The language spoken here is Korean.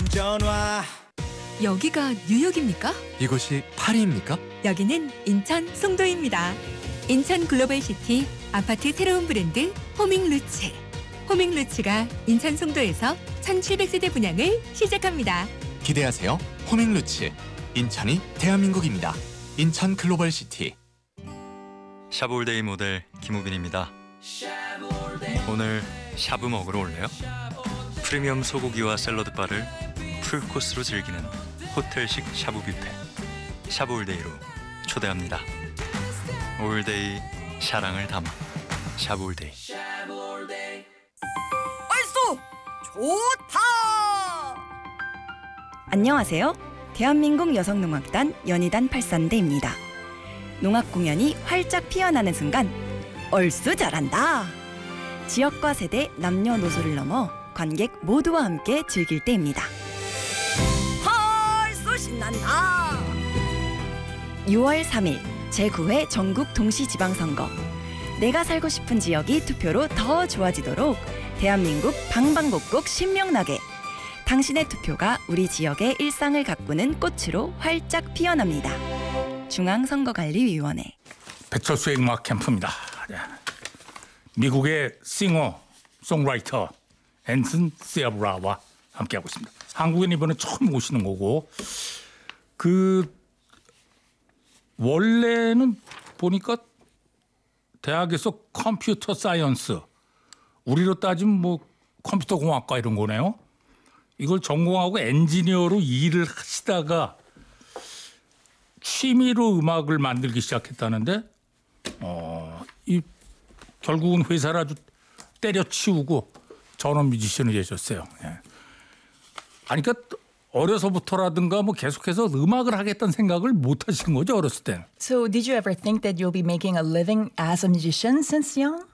전화. 여기가 뉴욕입니까? 이곳이 파리입니까? 여기는 인천 송도입니다. 인천 글로벌시티 아파트 새로운 브랜드 호밍루츠. 호밍루츠가 인천 송도에서 1700세대 분양을 시작합니다. 기대하세요. 호밍루츠. 인천이 대한민국입니다. 인천 글로벌시티. 샤브올데이 모델 김우빈입니다. 오늘 샤브 먹으러 올래요? 프리미엄 소고기와 샐러드 바를 풀코스로 즐기는 호텔식 샤브 뷔페 샤브올데이로 초대합니다. 올데이 샤랑을 담아 샤브올데이. 얼쏘 좋다. 안녕하세요. 대한민국 여성농악단 연희단 83대입니다. 농악 공연이 활짝 피어나는 순간 얼쑤 잘한다. 지역과 세대, 남녀노소를 넘어 관객 모두와 함께 즐길 때입니다. 얼쑤 신난다. 6월 3일 제9회 전국 동시지방선거. 내가 살고 싶은 지역이 투표로 더 좋아지도록 대한민국 방방곡곡 신명나게 당신의 투표가 우리 지역의 일상을 가꾸는 꽃으로 활짝 피어납니다. 중앙선거관리위원회. 배철수의 음악 캠프입니다. 미국의 싱어, 송라이터 앤슨 시아브라와 함께하고 있습니다. 한국엔 이번에 처음 오시는 거고, 원래는 보니까 대학에서 컴퓨터 사이언스, 우리로 따지면 뭐 컴퓨터 공학과 이런 거네요. 이걸 전공하고 엔지니어로 일을 하시다가 취미로 음악을 만들기 시작했다는데, 결국은 회사를 아주 때려치우고 전원 뮤지션이 되셨어요. 예. 아니, 그러니까 어려서부터라든가 뭐 계속해서 음악을 하겠다는 생각을 못 하신 거죠, 어렸을 때. So did you ever think that you'll be making a living as a musician since young?